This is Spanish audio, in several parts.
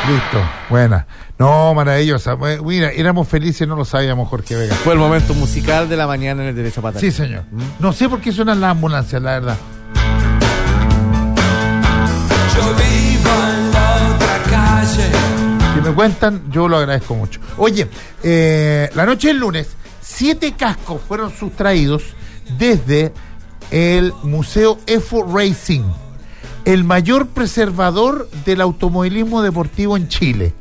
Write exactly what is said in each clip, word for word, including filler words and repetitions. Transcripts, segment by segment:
Listo, buena. No, maravillosa. Mira, éramos felices, no lo sabíamos, Jorge Vega. Fue el momento musical de la mañana en el Derecho a Patar. Sí, señor. ¿Mm? No sé por qué suenan las ambulancias, la verdad. Yo vivo en la otra calle. Si me cuentan, yo lo agradezco mucho. Oye, eh, la noche del lunes, siete cascos fueron sustraídos desde el Museo Efo Racing, el mayor preservador del automovilismo deportivo en Chile.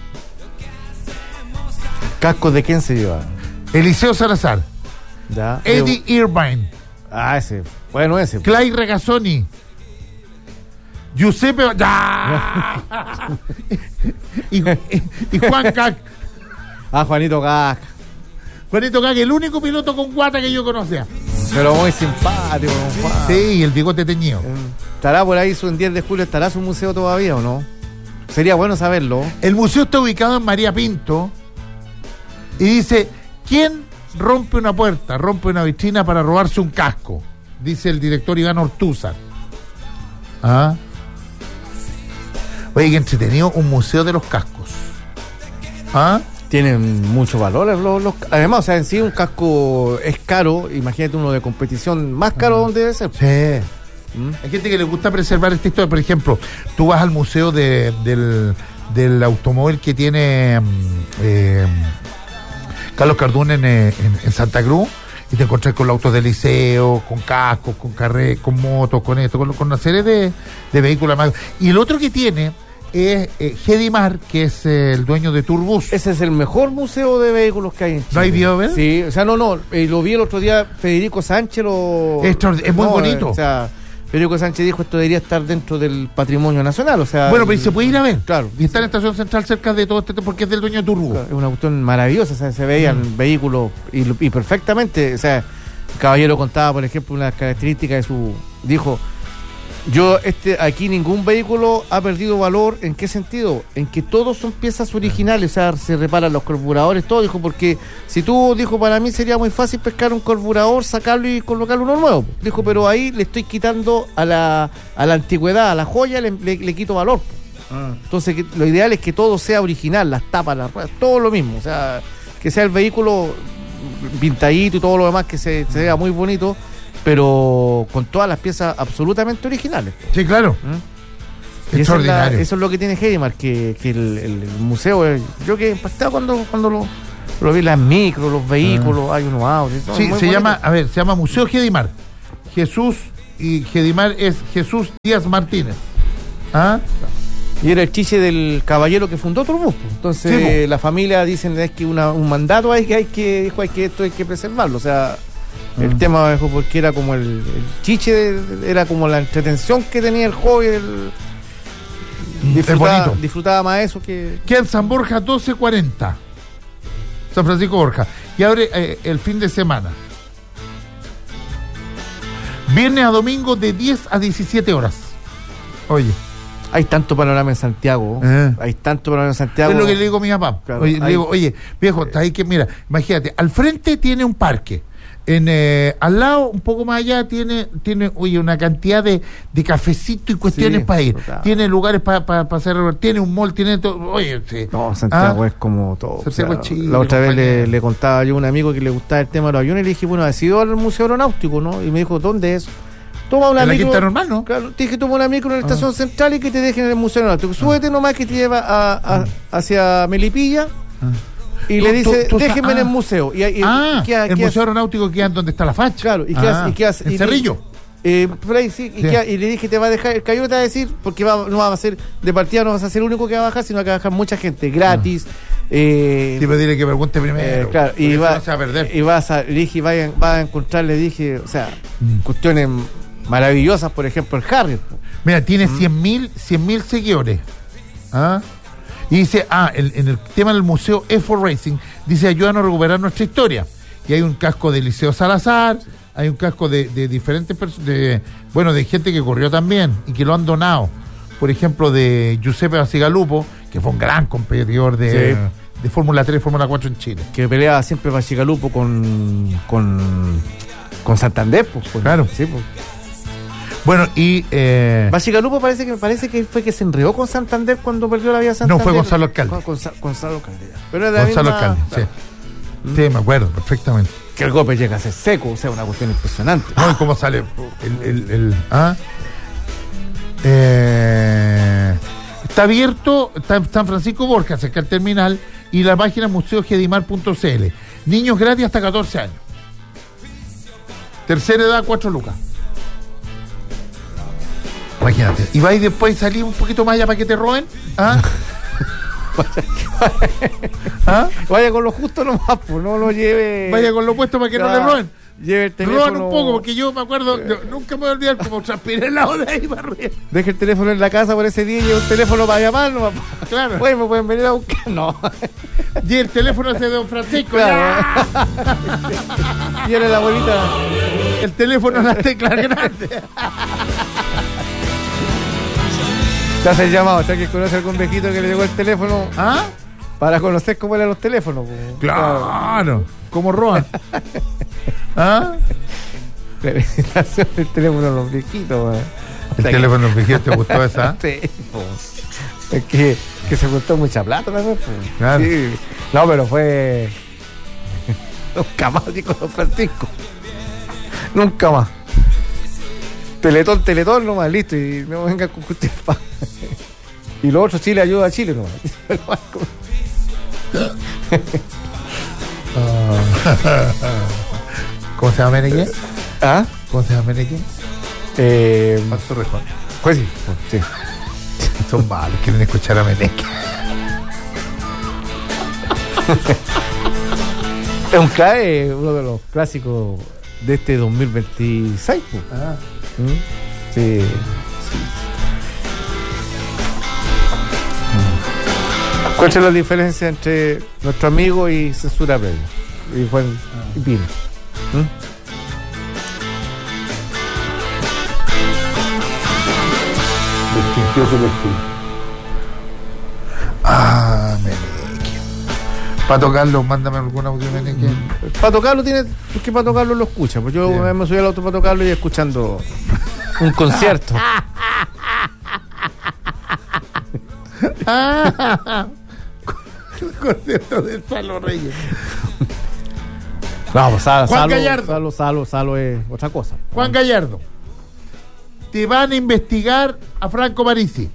¿Cascos de quién se lleva? Eliseo Salazar, Ya. Eddie Irvine, Ah, ese. Bueno, ese. Clay Regazzoni, Giuseppe ¡Ya! y, y, y Juan Cac. Ah, Juanito Gas. Juanito Cac, el único piloto con guata que yo conocía. Pero muy simpático, don Juan. Sí, y el bigote teñido. ¿Estará por ahí su en diez de julio? ¿Estará su museo todavía o no? Sería bueno saberlo. El museo está ubicado en María Pinto y dice, ¿quién rompe una puerta, rompe una vitrina para robarse un casco? Dice el director Iván Ortúzar. ¿Ah? Oye, qué entretenido, un museo de los cascos. ¿Ah? Tienen mucho valor. Los, los, además, o sea, en sí un casco es caro. Imagínate uno de competición más caro, ¿dónde debe ser? Sí. ¿Mm? Hay gente que le gusta preservar esta historia. Por ejemplo, tú vas al museo de, del, del automóvil que tiene eh, Carlos Cardún en, en, en Santa Cruz, y te encontrás con los autos de liceo, con cascos, con carre, con motos, con esto, con, con una serie de, de vehículos más. Y el otro que tiene es eh, Gedimar, que es eh, el dueño de Turbus. Ese es el mejor museo de vehículos que hay en Chile. ¿Lo hay visto, ver? Sí, o sea, no, no, eh, lo vi el otro día, Federico Sánchez lo... Es, es muy no, bonito. Eh, o sea, Federico Sánchez dijo esto debería estar dentro del patrimonio nacional, o sea... Bueno, pero se puede ir a ver. Claro. Y está en la estación central cerca de todo este, porque es del dueño de Turbus. Claro, es una cuestión maravillosa, o sea, se veían mm. vehículos y, y perfectamente, o sea, el caballero contaba, por ejemplo, una característica de su... Dijo... Yo, este, aquí ningún vehículo ha perdido valor. ¿En qué sentido? En que todos son piezas originales, o sea, se reparan los carburadores, todo, dijo, porque si tú, dijo, para mí sería muy fácil pescar un carburador, sacarlo y colocarlo uno nuevo. Dijo, pero ahí le estoy quitando a la, a la antigüedad, a la joya, le, le, le quito valor. Ah. Entonces, que, lo ideal es que todo sea original, las tapas, las ruedas, todo lo mismo, o sea, que sea el vehículo pintadito y todo lo demás, que se, se vea muy bonito, pero con todas las piezas absolutamente originales. Sí, claro. ¿Mm? Extraordinario. Eso es, la, eso es lo que tiene Gedimar, que, que el, el, el museo, eh, yo quedé impactado cuando, cuando lo, lo vi, las micros, los vehículos, ah. hay unos autos. Sí, se bonito. llama, a ver, se llama Museo Gedimar. Jesús, y Gedimar es Jesús Díaz Martínez. ¿Ah? Y era el chiche del caballero que fundó Turbus. Entonces, sí, eh, la familia dicen es que una, un mandato hay que, hay que, dijo, hay que esto hay que preservarlo, o sea... El mm. tema dejó porque era como el, el chiche, de, era como la entretención que tenía el joven. El, disfrutaba, bonito. disfrutaba más eso que... Queda en San Borja doce cuarenta. San Francisco Borja. Y abre eh, el fin de semana. Viernes a domingo de diez a diecisiete horas. Oye. Hay tanto panorama en Santiago. Eh. Hay tanto panorama en Santiago. Es lo que le digo a mi papá. Claro, oye, le digo, oye, viejo, está ahí que, mira, imagínate, al frente tiene un parque. En eh, al lado, un poco más allá, tiene, tiene oye, una cantidad de, de cafecitos y cuestiones sí, para ir. Total. Tiene lugares para pa, pa hacer, tiene un mall, tiene todo. Oye, sí. No, Santiago ah, es como todo. O sea, Chile, la otra vez le, le contaba yo a un amigo que le gustaba el tema de los aviones y le dije, bueno, ¿has ido al Museo Aeronáutico, no? Y me dijo, ¿dónde es? Toma una ¿En micro. La Quinta Normal, no? Claro, te dije, toma una micro en la estación ah. central y que te dejen en el Museo Aeronáutico. Súbete ah. nomás que te lleva a, a, ah. hacia Melipilla. Ah. Y tú, le dice, tú, tú, déjenme ah, en el museo. Y, y, ah, y queda, el queda, Museo Aeronáutico queda donde está la facha. Claro, y queda, ah, y queda ¿en y Cerrillo? Eh, por ahí sí, y, sí. Queda, y le dije, te va a dejar, el caballero te va a decir, porque va, no va a ser, de partida no vas a ser el único que va a bajar, sino que va a bajar mucha gente, gratis. Ah. Eh, sí, pero dile que pregunte primero. Eh, claro, y va, no se va a perder. Y vas a, le dije, vayan, va a encontrar, le dije, o sea, mm. cuestiones maravillosas, por ejemplo, el Harrier. Mira, tiene mm. cien mil seguidores. ¿Ah? Y dice, ah, el, en el tema del Museo Efo Racing, dice, ayúdanos a recuperar nuestra historia. Y hay un casco de Eliseo Salazar, hay un casco de, de diferentes personas, de, bueno, de gente que corrió también y que lo han donado. Por ejemplo, de Giuseppe Bacigalupo, que fue un gran competidor de, sí. de Fórmula tres, Fórmula cuatro en Chile. Que peleaba siempre Bacigalupo con, con, con Santander, pues. Claro. Sí, pues. Bueno, y... Eh, Bachigalupo parece que parece que fue que se enredó con Santander cuando perdió la vía Santander. no, fue Gonzalo Alcalde. Con, con, con Gonzalo Alcalde. Pero era Gonzalo misma, Alcalde, claro. sí. Sí, me acuerdo, perfectamente. Que el golpe llega a ser seco, o sea, una cuestión impresionante. No, ¿y cómo sale? El, el, el- ¿ah? Eh, está abierto, está en San Francisco Borja, cerca del terminal, y la página museo gedimar punto c l. Niños gratis hasta catorce años. Tercera edad, cuatro lucas. Imagínate. Y vais después salir un poquito más allá para que te roben. ¿Ah? ¿Ah? Vaya con lo justo nomás, pues no lo lleve. Vaya con lo puesto para que no Claro. le roben. Lleve el teléfono. Roban un poco, porque yo me acuerdo, no, nunca me voy a olvidar como transpiré el lado de ahí para arriba. Deje el teléfono en la casa por ese día y lleve un teléfono para llamar, no. Claro. Bueno, me pueden venir a buscar. No. Y el teléfono es de don Francisco. Claro. ¡Ya! Y era la abuelita. El teléfono en las teclas grandes. Te hace el llamado, o sea que conoce a algún viejito que le llegó el teléfono ¿Ah? para conocer cómo eran los teléfonos. Pues. Claro. ¿Cómo roban? ¿Ah? Presentación del teléfono a los viejitos, man. El teléfono viejito, ¿te gustó esa? Sí, pues. Es que, que se costó mucha plata también, pues. Claro. Sí. No, pero fue. Nunca más, dijo don Francisco. Nunca más. Teletón, teletón nomás, listo. Y no venga con usted. Y lo otro, Chile ayuda a Chile nomás. ¿Cómo se llama Meneque? ¿Ah? ¿Cómo se llama Meneque? Eh, Paso Rejón. pues sí, sí. Son malos, quieren escuchar a Meneque. Es un C A E, uno de los clásicos de este dos mil veintiséis. Pues. Ah. ¿Mm? Sí. ¿Cuál es la diferencia entre nuestro amigo y censura previa? Y Juan y Pino. ¿Mm? Distintió su perfil. Ah, Meneque. Para tocarlo, mándame algún audio, Meneque. Para tocarlo tiene, porque para tocarlo lo escucha. Pues yo Bien. me subí al auto para tocarlo y escuchando un concierto. Ah, concierto de Salo Reyes. No, pues Salo, Juan Salo, Gallardo. Salo, Salo, Salo es otra cosa. Juan Gallardo, te van a investigar a Franco Parisi.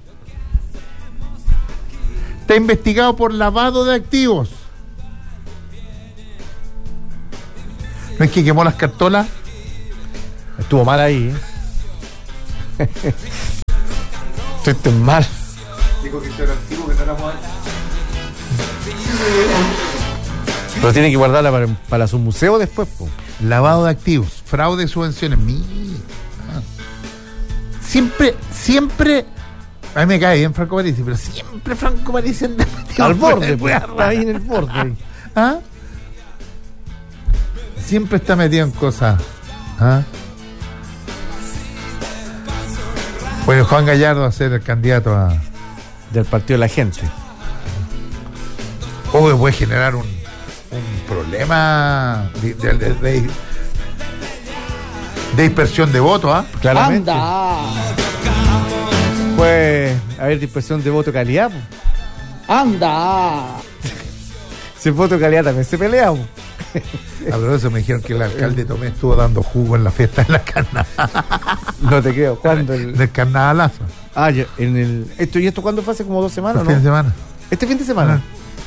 Está investigado por lavado de activos. ¿No es que quemó las cartolas? Estuvo mal ahí, ¿eh? Estuviste mal. Dijo que era activo, que no éramos ahí. Pero tiene que guardarla para, para su museo después, po. Lavado de activos, fraude de subvenciones. Mira. Siempre, siempre. A mí me cae bien Franco Parisi, pero siempre Franco Parisi anda metido Al en borde, weas po. raras. Ahí en el borde. Ahí. ¿Ah? Siempre está metido en cosas. ¿Ah? Bueno, Juan Gallardo va a ser el candidato a. Del partido de la gente. O que puede generar un, un problema de, de, de, de- de dispersión de votos, ¿ah? Claramente. Puede haber dispersión de voto de calidad, po. ¡Anda! Si el voto de calidad también se pelea, po. A lo de eso me dijeron que el alcalde Tomé estuvo dando jugo en la fiesta en la carnaval. No te creo. ¿Cuándo? El... Del carnavalazo. Ah, ya, en el. ¿Esto y esto cuándo fue? Hace como dos semanas, El ¿no? fin de semana. Este fin de semana.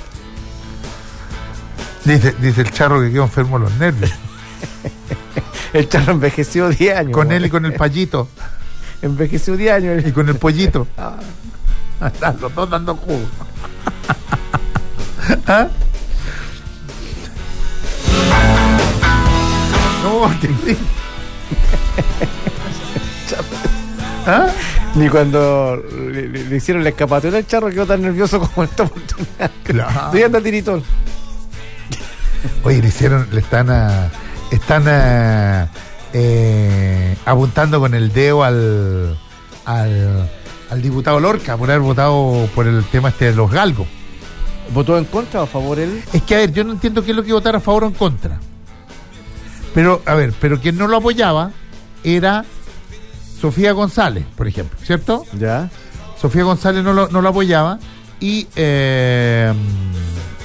Dice, dice el charro que quedó enfermo de los nervios. El charro envejeció diez años. Con po. él y con el payito. Envejeció diez años. Y con el pollito. Están los dos dando jugo. ¿Ah? No, te... ¿Ah? Ni cuando le, le- le hicieron la escapatoria al charro quedó tan nervioso como esta oportunidad. Claro. Sí, anda tiritón. Oye, le hicieron, le están a, están a, eh, apuntando con el dedo al, al al diputado Lorca por haber votado por el tema este de los galgos. ¿Votó en contra o a favor él? Es que, a ver, yo no entiendo qué es lo que votar a favor o en contra. Pero, a ver, pero quien no lo apoyaba era Sofía González, por ejemplo, ¿cierto? Ya. Sofía González no lo, no lo apoyaba y eh,